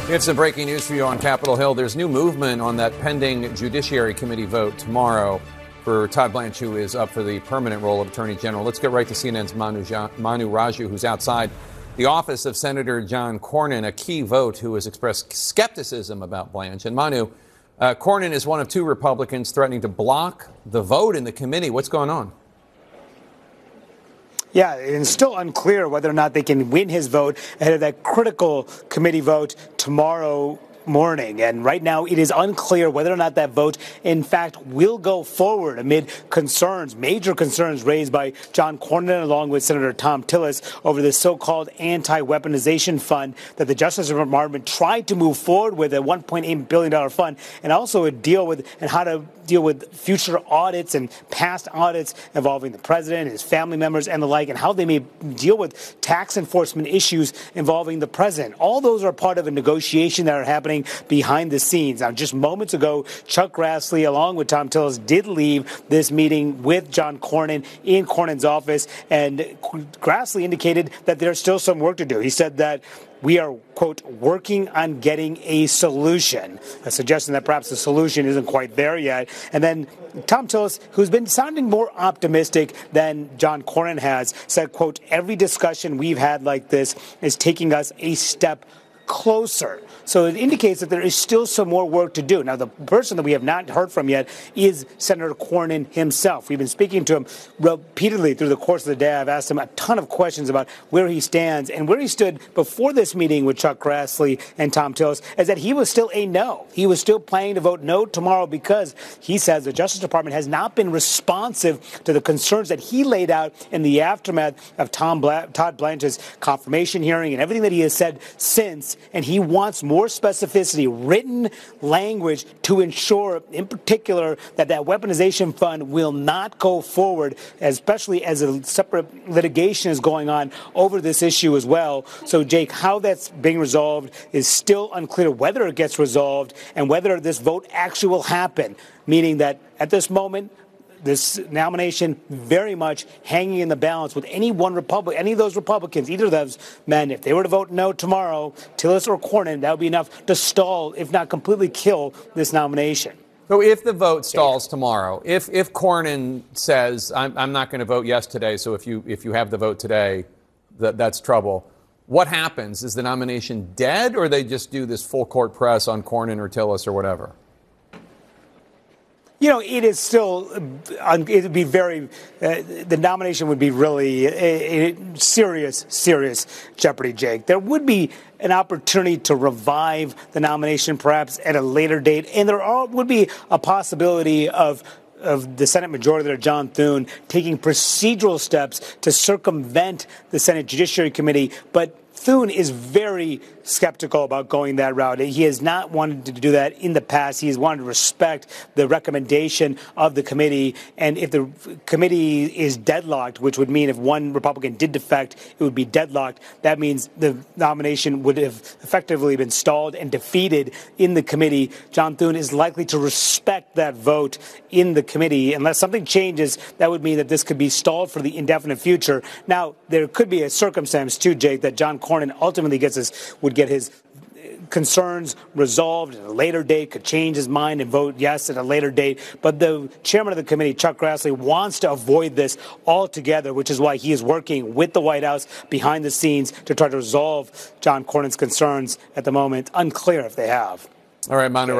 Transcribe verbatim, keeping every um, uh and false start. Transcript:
We have some breaking news for you on Capitol Hill. There's new movement on that pending Judiciary Committee vote tomorrow for Todd Blanche, who is up for the permanent role of Attorney General. Let's get right to C N N's Manu, Manu Raju, who's outside the office of Senator John Cornyn, a key vote, who has expressed skepticism about Blanche. And Manu, uh, Cornyn is one of two Republicans threatening to block the vote in the committee. What's going on? Yeah, it's still unclear whether or not they can win his vote ahead of that critical committee vote tomorrow morning. And right now, it is unclear whether or not that vote, in fact, will go forward amid concerns, major concerns raised by John Cornyn along with Senator Thom Tillis over the so-called anti-weaponization fund that the Justice Department tried to move forward with, a one point eight billion dollars fund, and also a deal with and how to deal with future audits and past audits involving the president, his family members, and the like, and how they may deal with tax enforcement issues involving the president. All those are part of a negotiation that are happening behind the scenes. Now, just moments ago, Chuck Grassley, along with Thom Tillis, did leave this meeting with John Cornyn in Cornyn's office, and Grassley indicated that there's still some work to do. He said that we are, quote, working on getting a solution, a suggestion that perhaps the solution isn't quite there yet. And then Thom Tillis, who's been sounding more optimistic than John Cornyn has, said, quote, every discussion we've had like this is taking us a step closer. So it indicates that there is still some more work to do. Now, the person that we have not heard from yet is Senator Cornyn himself. We've been speaking to him repeatedly through the course of the day. I've asked him a ton of questions about where he stands, and where he stood before this meeting with Chuck Grassley and Thom Tillis is that he was still a no. He was still planning to vote no tomorrow because he says the Justice Department has not been responsive to the concerns that he laid out in the aftermath of Tom Bla- Todd Blanche's confirmation hearing and everything that he has said since, and he wants more More specificity, written language to ensure, in particular, that that weaponization fund will not go forward, especially as a separate litigation is going on over this issue as well. So, Jake, how that's being resolved is still unclear, whether it gets resolved and whether this vote actually will happen, meaning that at this moment, this nomination very much hanging in the balance with any one Republic, any of those Republicans, either of those men. If they were to vote no tomorrow, Tillis or Cornyn, that would be enough to stall, if not completely kill, this nomination. So if the vote stalls tomorrow, if if Cornyn says, I'm, I'm not going to vote yes today, so if you if you have the vote today, that, that's trouble, what happens? Is the nomination dead, or they just do this full court press on Cornyn or Tillis or whatever? You know, it is still, it would be very, uh, the nomination would be really a, a serious, serious jeopardy, Jake. There would be an opportunity to revive the nomination perhaps at a later date, and there are, would be a possibility of of the Senate Majority Leader John Thune taking procedural steps to circumvent the Senate Judiciary Committee, but Thune is very skeptical about going that route. He has not wanted to do that in the past. He has wanted to respect the recommendation of the committee. And if the committee is deadlocked, which would mean if one Republican did defect, it would be deadlocked. That means the nomination would have effectively been stalled and defeated in the committee. John Thune is likely to respect that vote in the committee. Unless something changes, that would mean that this could be stalled for the indefinite future. Now, there could be a circumstance, too, Jake, that John Cornyn ultimately gets his, would get his concerns resolved at a later date, could change his mind and vote yes at a later date. But the chairman of the committee, Chuck Grassley, wants to avoid this altogether, which is why he is working with the White House behind the scenes to try to resolve John Cornyn's concerns at the moment. Unclear if they have. All right, Manu.